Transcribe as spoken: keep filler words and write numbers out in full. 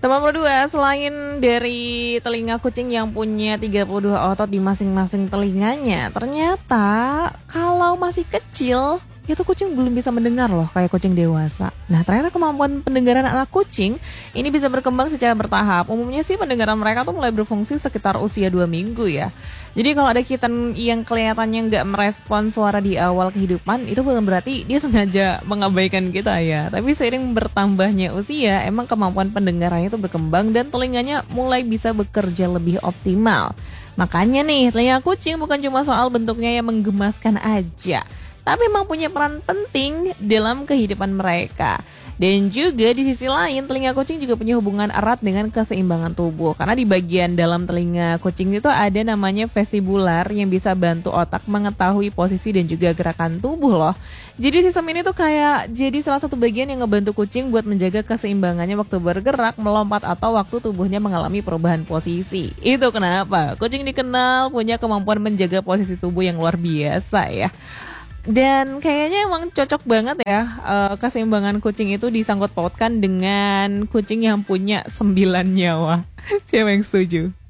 Teman berdua, selain dari telinga kucing yang punya tiga puluh dua otot di masing-masing telinganya, ternyata kalau masih kecil, itu kucing belum bisa mendengar loh kayak kucing dewasa. Nah, ternyata kemampuan pendengaran anak kucing ini bisa berkembang secara bertahap. Umumnya sih pendengaran mereka tuh mulai berfungsi sekitar usia dua minggu ya. Jadi kalau ada kitten yang kelihatannya nggak merespon suara di awal kehidupan, itu bukan berarti dia sengaja mengabaikan kita ya. Tapi seiring bertambahnya usia, emang kemampuan pendengarannya itu berkembang dan telinganya mulai bisa bekerja lebih optimal. Makanya nih, telinga kucing bukan cuma soal bentuknya yang menggemaskan aja, tapi memang punya peran penting dalam kehidupan mereka. Dan juga di sisi lain, telinga kucing juga punya hubungan erat dengan keseimbangan tubuh. Karena di bagian dalam telinga kucing itu ada namanya vestibular yang bisa bantu otak mengetahui posisi dan juga gerakan tubuh loh. Jadi sistem ini tuh kayak jadi salah satu bagian yang ngebantu kucing buat menjaga keseimbangannya waktu bergerak, melompat, atau waktu tubuhnya mengalami perubahan posisi. Itu kenapa kucing dikenal punya kemampuan menjaga posisi tubuh yang luar biasa ya. Dan kayaknya emang cocok banget ya, eh, keseimbangan kucing itu disangkut pautkan dengan kucing yang punya sembilan nyawa. Siapa yang setuju?